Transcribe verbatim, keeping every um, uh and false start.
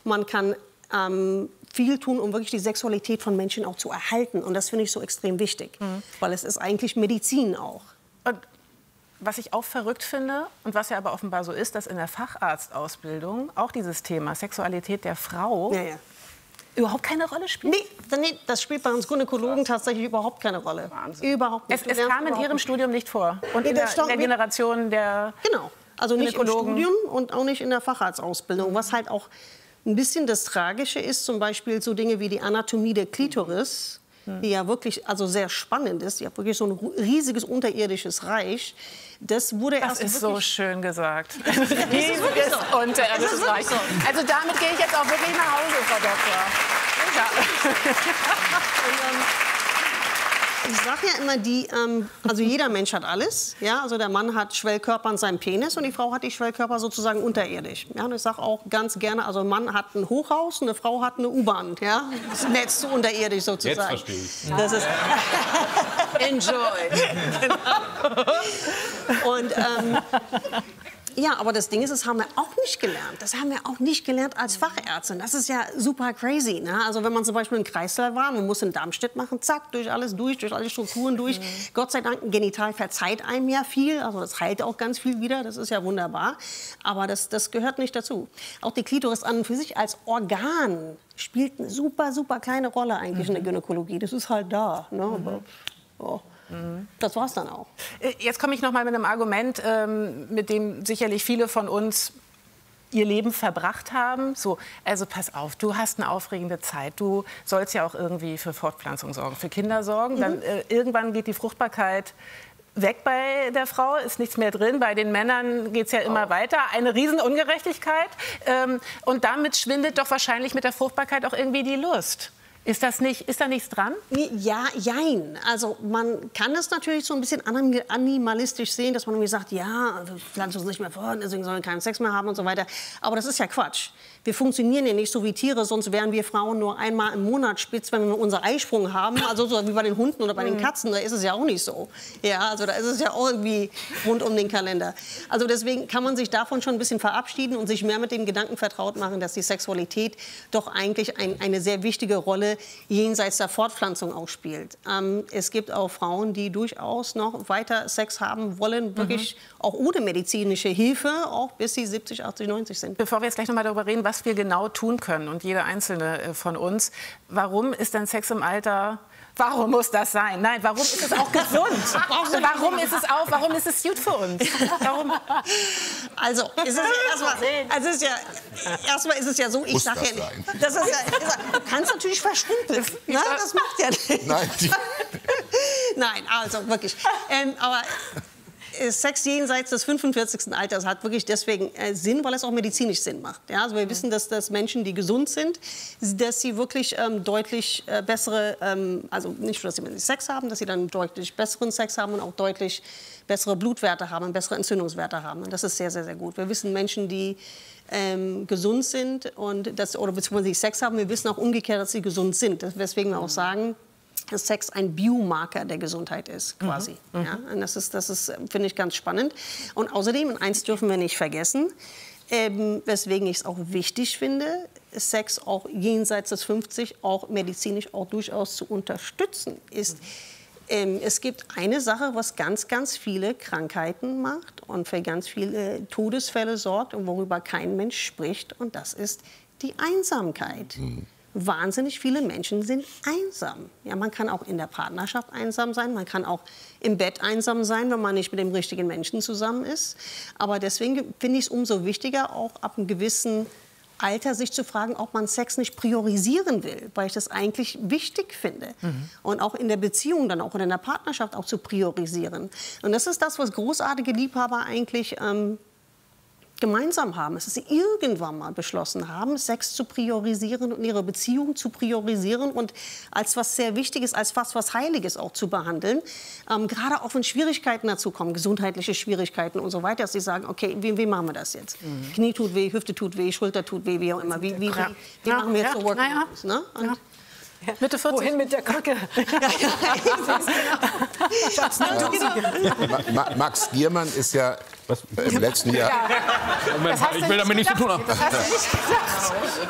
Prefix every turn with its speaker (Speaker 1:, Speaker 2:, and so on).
Speaker 1: man kann ähm, viel tun, um wirklich die Sexualität von Menschen auch zu erhalten. Und das finde ich so extrem wichtig, mhm. weil es ist eigentlich Medizin auch.
Speaker 2: Und was ich auch verrückt finde und was ja aber offenbar so ist, dass in der Facharztausbildung auch dieses Thema Sexualität der Frau
Speaker 1: Ja, ja.
Speaker 2: überhaupt keine Rolle spielt.
Speaker 1: Nee, nee, das spielt bei uns Gynäkologen tatsächlich überhaupt keine Rolle.
Speaker 2: Wahnsinn.
Speaker 1: Überhaupt nicht.
Speaker 2: Es, es kam in Ihrem Studium nicht vor. Und
Speaker 1: Nee,
Speaker 2: in der,
Speaker 1: das stand
Speaker 2: der
Speaker 1: mit-
Speaker 2: Generation der
Speaker 1: Genau. Also nicht im
Speaker 2: Gynäkologen.
Speaker 1: Studium und auch nicht in der Facharztausbildung. Was halt auch ein bisschen das Tragische ist, zum Beispiel so Dinge wie die Anatomie der Klitoris, die ja wirklich also sehr spannend ist. Die hat wirklich so ein riesiges unterirdisches Reich. Das wurde
Speaker 2: Das
Speaker 1: erst
Speaker 2: ist
Speaker 1: wirklich
Speaker 2: so schön gesagt.
Speaker 1: Es ist wirklich
Speaker 2: Riesiges
Speaker 1: so.
Speaker 2: unterirdisches
Speaker 1: Es ist wirklich
Speaker 2: Reich.
Speaker 1: so.
Speaker 2: Also damit gehe ich jetzt auch wirklich nach Hause, Frau Doktor. Ja.
Speaker 1: Und, ähm, ich sage ja immer, die, ähm, also jeder Mensch hat alles. Ja? Also der Mann hat Schwellkörper an seinem Penis und die Frau hat die Schwellkörper sozusagen unterirdisch. Ja? Und ich sage auch ganz gerne, also ein Mann hat ein Hochhaus und eine Frau hat eine U-Bahn. Ja? Das Netz so unterirdisch sozusagen.
Speaker 3: Jetzt verstehe ich.
Speaker 1: Das ist
Speaker 2: Enjoy.
Speaker 1: genau. Und ähm, ja, aber das Ding ist, das haben wir auch nicht gelernt. Das haben wir auch nicht gelernt als Fachärztin. Das ist ja super crazy. Ne? Also wenn man zum Beispiel im Kreißsaal war, man muss in Darmstadt machen, zack, durch alles durch, durch alle Strukturen durch. Mhm. Gott sei Dank, ein Genital verzeiht einem ja viel. Also das heilt auch ganz viel wieder. Das ist ja wunderbar. Aber das, das gehört nicht dazu. Auch die Klitoris an und für sich als Organ spielt eine super, super kleine Rolle eigentlich mhm. in der Gynäkologie. Das ist halt da. Ne? Mhm. Aber, oh. Das war's dann auch.
Speaker 2: Jetzt komme ich noch mal mit einem Argument, ähm, mit dem sicherlich viele von uns ihr Leben verbracht haben. So, also pass auf, du hast eine aufregende Zeit. Du sollst ja auch irgendwie für Fortpflanzung sorgen, für Kinder sorgen. Mhm. Dann äh, irgendwann geht die Fruchtbarkeit weg bei der Frau, ist nichts mehr drin. Bei den Männern geht es ja immer oh. weiter. Eine Riesenungerechtigkeit. Ähm, und damit schwindet doch wahrscheinlich mit der Fruchtbarkeit auch irgendwie die Lust. Ist das nicht, ist da nichts dran?
Speaker 1: Ja, jein. Also man kann das natürlich so ein bisschen animalistisch sehen, dass man irgendwie sagt, ja, wir pflanzen uns nicht mehr fort, deswegen sollen wir keinen Sex mehr haben und so weiter. Aber das ist ja Quatsch. Wir funktionieren ja nicht so wie Tiere, sonst wären wir Frauen nur einmal im Monat spitz, wenn wir unseren Eisprung haben. Also so wie bei den Hunden oder bei den Katzen, da ist es ja auch nicht so. Ja, also da ist es ja auch irgendwie rund um den Kalender. Also deswegen kann man sich davon schon ein bisschen verabschieden und sich mehr mit dem Gedanken vertraut machen, dass die Sexualität doch eigentlich ein, eine sehr wichtige Rolle jenseits der Fortpflanzung auch spielt. Ähm, es gibt auch Frauen, die durchaus noch weiter Sex haben wollen, wirklich mhm. auch ohne medizinische Hilfe, auch bis sie siebzig, achtzig, neunzig sind.
Speaker 2: Bevor wir jetzt gleich noch mal darüber reden, was wir genau tun können und jede einzelne von uns, warum ist denn Sex im Alter... Warum muss das sein? Nein, warum ist es auch gesund? Warum ist es auch, warum ist es gut für uns? Warum?
Speaker 1: Also, es ist ja erstmal, also es ist ja, erstmal ist es ja so, ich
Speaker 3: Muss
Speaker 1: sage
Speaker 3: das
Speaker 1: ja
Speaker 3: sein?
Speaker 1: nicht, das ist ja, du kannst natürlich verschrumpeln, na, das macht ja nichts.
Speaker 3: Nein, die-
Speaker 1: Nein, also wirklich, ähm, aber Sex jenseits des fünfundvierzigsten Alters hat wirklich deswegen äh, Sinn, weil es auch medizinisch Sinn macht. Ja, also wir mhm. wissen, dass, dass Menschen, die gesund sind, dass sie wirklich ähm, deutlich äh, bessere, ähm, also nicht nur, dass sie mit Sex haben, dass sie dann deutlich besseren Sex haben und auch deutlich bessere Blutwerte haben und bessere Entzündungswerte haben. Und das ist sehr, sehr, sehr gut. Wir wissen, Menschen, die ähm, gesund sind und das, oder beziehungsweise Sex haben, wir wissen auch umgekehrt, dass sie gesund sind. Weswegen wir auch sagen, dass Sex ein Biomarker der Gesundheit ist, quasi. Mhm. Ja, und das ist, das ist, finde ich, ganz spannend. Und außerdem, und eins dürfen wir nicht vergessen, ähm, weswegen ich es auch wichtig finde, Sex auch jenseits des fünfzig, auch medizinisch auch durchaus zu unterstützen, ist, ähm, es gibt eine Sache, was ganz, ganz viele Krankheiten macht und für ganz viele Todesfälle sorgt und worüber kein Mensch spricht, und das ist die Einsamkeit. Mhm. Wahnsinnig viele Menschen sind einsam. Ja, man kann auch in der Partnerschaft einsam sein, man kann auch im Bett einsam sein, wenn man nicht mit dem richtigen Menschen zusammen ist. Aber deswegen finde ich es umso wichtiger, auch ab einem gewissen Alter sich zu fragen, ob man Sex nicht priorisieren will, weil ich das eigentlich wichtig finde. Mhm. Und auch in der Beziehung, dann auch in der Partnerschaft auch zu priorisieren. Und das ist das, was großartige Liebhaber eigentlich ähm, gemeinsam haben, dass sie irgendwann mal beschlossen haben, Sex zu priorisieren und ihre Beziehung zu priorisieren und als was sehr Wichtiges, als fast was Heiliges auch zu behandeln. Ähm, gerade auch wenn Schwierigkeiten dazu kommen, gesundheitliche Schwierigkeiten und so weiter, dass sie sagen, okay, wie, wie machen wir das jetzt? Mhm. Knie tut weh, Hüfte tut weh, Schulter tut weh, wie auch immer. Wie, wie, wie,
Speaker 2: ja.
Speaker 1: wie machen wir jetzt
Speaker 2: ja.
Speaker 1: so Workouts?
Speaker 2: Ja.
Speaker 1: Ne? Und
Speaker 2: ja. Mitte vierzig. Wohin mit der Krücke?
Speaker 3: Ma- Ma- Max Giermann ist ja im letzten Jahr...
Speaker 2: Ja.
Speaker 4: Moment, ich will damit nichts zu tun haben.
Speaker 2: Das hast du nicht gesagt.